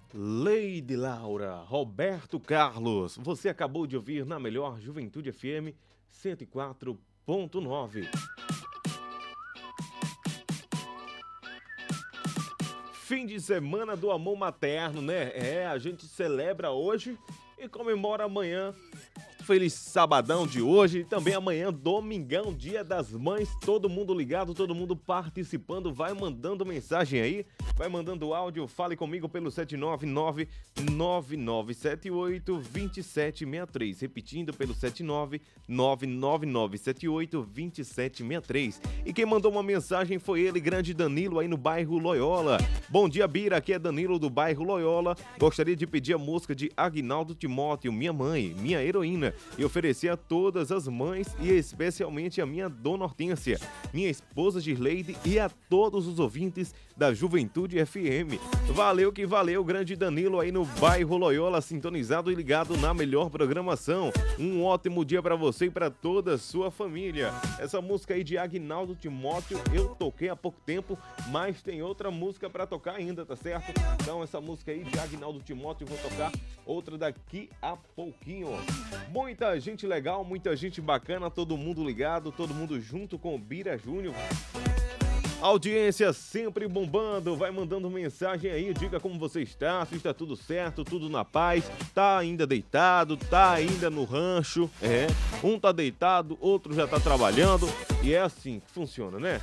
Lady Laura, Roberto Carlos, você acabou de ouvir na melhor Juventude FM 104.9. Fim de semana do amor materno, né? A gente celebra hoje e comemora amanhã. Feliz sabadão de hoje e também amanhã, domingão, dia das mães. Todo mundo ligado, todo mundo participando. Vai mandando mensagem aí, vai mandando áudio. Fale comigo pelo 799-9978-2763. Repetindo pelo 799-9978-2763. E quem mandou uma mensagem foi ele, grande Danilo, aí no bairro Loyola. Bom dia, Bira, aqui é Danilo do bairro Loyola. Gostaria de pedir a música de Agnaldo Timóteo, minha mãe, minha heroína, e oferecer a todas as mães e especialmente a minha dona Hortência, minha esposa Girleide e a todos os ouvintes da Juventude FM. Valeu que valeu, grande Danilo aí no bairro Loyola, sintonizado e ligado na melhor programação. Um ótimo dia pra você e pra toda a sua família. Essa música aí de Agnaldo Timóteo eu toquei há pouco tempo, mas tem outra música pra tocar ainda, tá certo? Então essa música aí de Agnaldo Timóteo eu vou tocar outra daqui a pouquinho. Muita gente legal, muita gente bacana, todo mundo ligado, todo mundo junto com o Bira Júnior. Audiência sempre bombando, vai mandando mensagem aí, diga como você está, se está tudo certo, tudo na paz, tá ainda deitado, tá ainda no rancho, um tá deitado, outro já tá trabalhando, e é assim que funciona, né?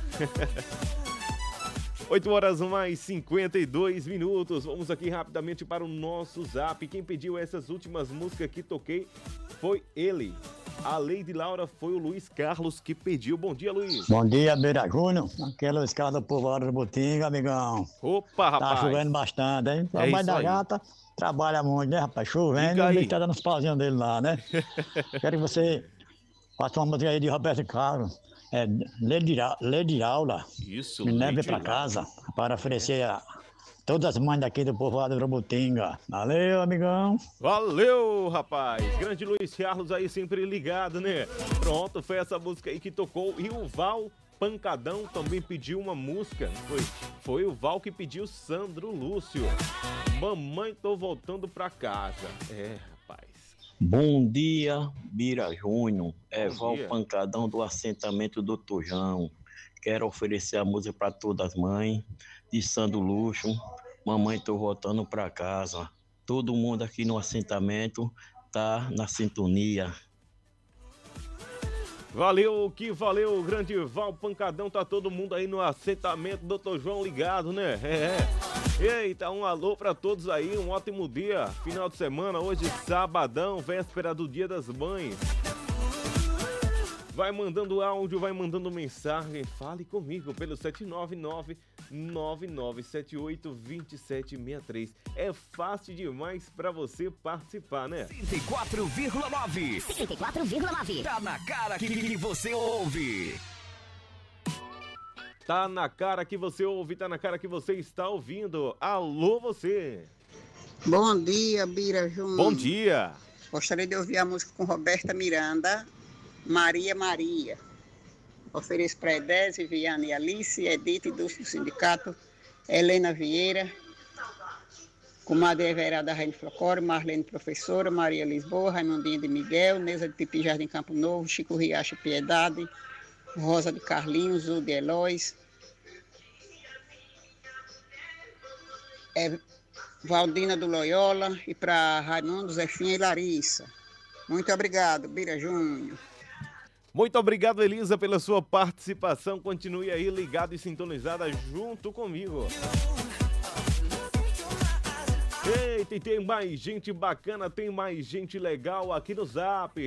8 horas mais 52 minutos, vamos aqui rapidamente para o nosso zap. Quem pediu essas últimas músicas que toquei foi ele. A Lady Laura foi o Luiz Carlos que pediu. Bom dia, Luiz. Bom dia, Bira Júnior. Aqui é Luiz Carlos do Povoado do Botinga, amigão. Opa, rapaz. Tá chovendo bastante, hein? O pai da gata trabalha muito, né, rapaz? Chovendo, o bicho tá dando os pauzinhos dele lá, né? Quero que você faça uma música aí de Roberto Carlos. Lady Laura. Isso, me leve pra casa para oferecer a todas as mães daqui do Povoado do Botinga. Valeu, amigão. Valeu, rapaz. Grande Luiz Carlos aí sempre ligado, né? Pronto, foi essa música aí que tocou. E o Val Pancadão também pediu uma música. Foi o Val que pediu Sandro Lúcio. Mamãe, tô voltando pra casa. Rapaz. Bom dia, Bira Júnior. Val Pancadão do assentamento do Tujão. Quero oferecer a música para todas as mães de Sandro Lúcio. Mamãe, tô voltando para casa. Todo mundo aqui no assentamento tá na sintonia. Valeu, que valeu, grande Val Pancadão, tá todo mundo aí no assentamento, Dr. João ligado, né? Eita, um alô pra todos aí, um ótimo dia, final de semana, hoje sabadão, véspera do Dia das Mães. Vai mandando áudio, vai mandando mensagem, fale comigo pelo 799-9978-2763. É fácil demais pra você participar, né? 104,9. 104,9. Tá na cara que você ouve. Tá na cara que você ouve, tá na cara que você está ouvindo. Alô, você. Bom dia, Bira Júnior. Bom dia. Gostaria de ouvir a música com Roberta Miranda, Maria Maria. Ofereço para Edésia, Viane, Alice, Edith e Dulce do Sindicato, Helena Vieira, Comadre Everada Raine Flocório, Marlene Professora, Maria Lisboa, Raimundinha de Miguel, Neuza de Pipi Jardim Campo Novo, Chico Riacho Piedade, Rosa de Carlinhos, Zul de Eloís, Valdina do Loyola e para Raimundo, Zefinha e Larissa. Muito obrigado, Bira Júnior. Muito obrigado, Elisa, pela sua participação. Continue aí ligado e sintonizada junto comigo. Eita, e tem mais gente bacana, tem mais gente legal aqui no Zap.